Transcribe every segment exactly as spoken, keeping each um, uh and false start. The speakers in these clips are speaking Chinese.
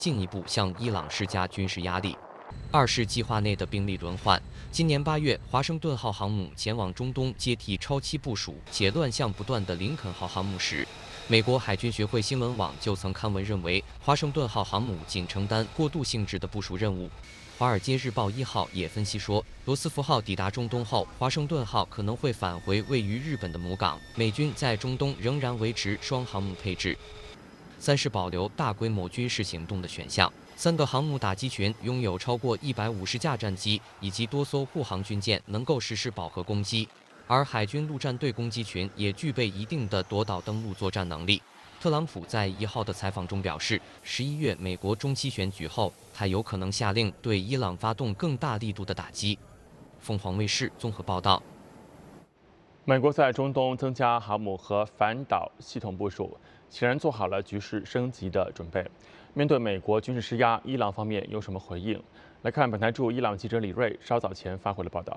进一步向伊朗施加军事压力。二是计划内的兵力轮换。今年八月，华盛顿号航母前往中东接替超期部署且乱象不断的林肯号航母时，美国海军学会新闻网就曾刊文认为，华盛顿号航母仅承担过渡性质的部署任务。华尔街日报一号也分析说，罗斯福号抵达中东后，华盛顿号可能会返回位于日本的母港，美军在中东仍然维持双航母配置。三是保留大规模军事行动的选项。三个航母打击群拥有超过一百五十架战机以及多艘护航军舰，能够实施饱和攻击。而海军陆战队攻击群也具备一定的夺岛登陆作战能力。特朗普在一号的采访中表示，十一月美国中期选举后，他有可能下令对伊朗发动更大力度的打击。凤凰卫视综合报道。 美国在中东增加航母和反导系统部署，显然做好了局势升级的准备。面对美国军事施压，伊朗方面有什么回应？来看本台驻伊朗记者李锐稍早前发回的报道。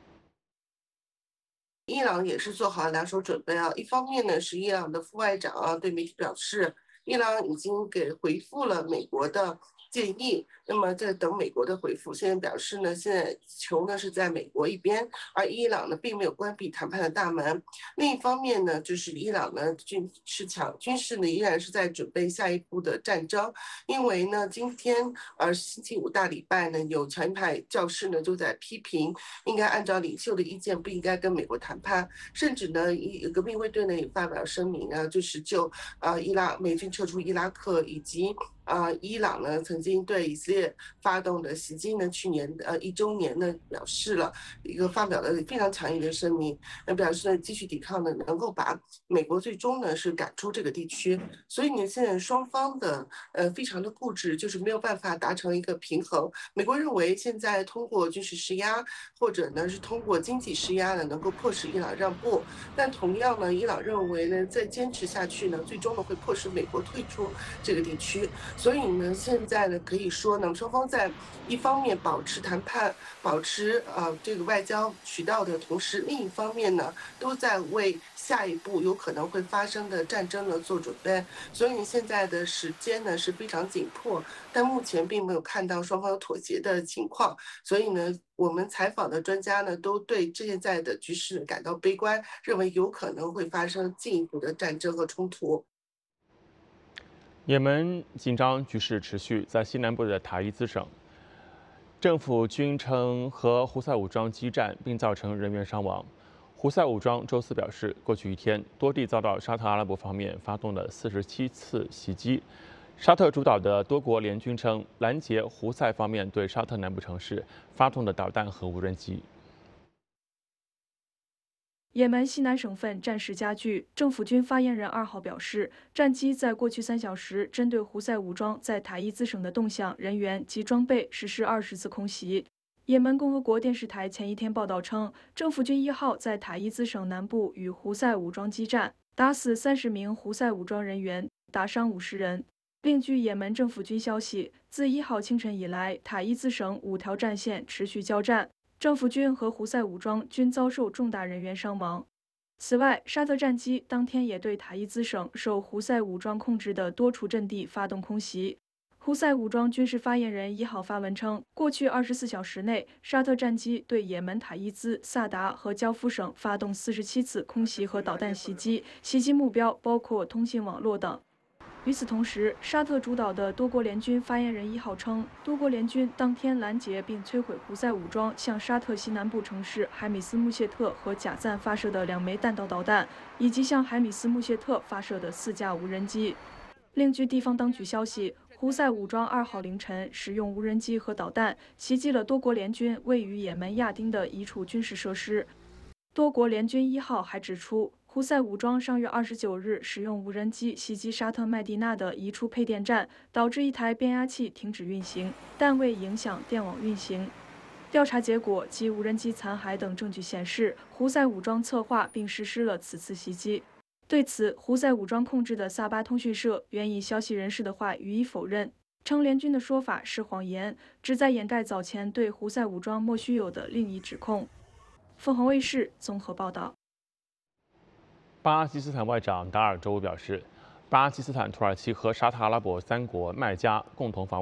伊朗也是做好了两手准备啊，一方面呢是伊朗的副外长啊对媒体表示，伊朗已经给回复了美国的建议，那么在等美国的回复。现在表示呢，现在球呢是在美国一边，而伊朗呢并没有关闭谈判的大门。另一方面呢，就是伊朗呢军事强军事呢依然是在准备下一步的战争，因为呢今天呃星期五大礼拜呢，有强硬派教士呢就在批评，应该按照领袖的意见，不应该跟美国谈判，甚至呢伊革命卫队呢也发表声明啊，就是就呃伊拉美军撤出伊拉克以及。啊、呃，伊朗呢曾经对以色列发动的袭击呢，去年呃一周年呢表示了一个发表了非常强硬的声明，那表示呢继续抵抗呢，能够把美国最终呢是赶出这个地区。所以呢，现在双方的呃非常的固执，就是没有办法达成一个平衡。美国认为现在通过军事施压，或者呢是通过经济施压呢，能够迫使伊朗让步，但同样呢，伊朗认为呢再坚持下去呢，最终呢会迫使美国退出这个地区。所以呢，现在呢，可以说呢，双方在一方面保持谈判、保持呃这个外交渠道的同时，另一方面呢，都在为下一步有可能会发生的战争呢做准备。所以现在的时间呢是非常紧迫，但目前并没有看到双方有妥协的情况。所以呢，我们采访的专家呢，都对现在的局势感到悲观，认为有可能会发生进一步的战争和冲突。 也门紧张局势持续，在西南部的塔伊兹省，政府军称和胡塞武装激战，并造成人员伤亡。胡塞武装周四表示，过去一天多地遭到沙特阿拉伯方面发动了四十七次袭击。沙特主导的多国联军称，拦截胡塞方面对沙特南部城市发动的导弹和无人机。 也门西南省份战事加剧，政府军发言人二号表示，战机在过去三小时针对胡塞武装在塔伊兹省的动向、人员及装备实施二十次空袭。也门共和国电视台前一天报道称，政府军一号在塔伊兹省南部与胡塞武装激战，打死三十名胡塞武装人员，打伤五十人。另据也门政府军消息，自一号清晨以来，塔伊兹省五条战线持续交战。政府军和胡塞武装均遭受重大人员伤亡。此外，沙特战机当天也对塔伊兹省受胡塞武装控制的多处阵地发动空袭。胡塞武装军事发言人一号发文称，过去二十四小时内，沙特战机对也门塔伊兹、萨达和焦夫省发动四十七次空袭和导弹袭击，袭击目标包括通信网络等。与此同时，沙特主导的多国联军发言人一号称，多国联军当天拦截并摧毁胡塞武装向沙特西南部城市海米斯穆谢特和贾赞发射的两枚弹道导弹，以及向海米斯穆谢特发射的四架无人机。另据地方当局消息，胡塞武装二号凌晨使用无人机和导弹袭击了多国联军位于也门亚丁的一处军事设施。多国联军一号还指出，胡塞武装上月二十九日使用无人机袭击沙特麦地那的一处配电站，导致一台变压器停止运行，但未影响电网运行。调查结果及无人机残骸等证据显示，胡塞武装策划并实施了此次袭击。对此，胡塞武装控制的萨巴通讯社援引消息人士的话予以否认，称联军的说法是谎言，旨在掩盖早前对胡塞武装莫须有的另一指控。凤凰卫视综合报道。 巴基斯坦外长达尔周五表示， 巴基斯坦、土耳其和沙特阿拉伯三国麦加共同访问。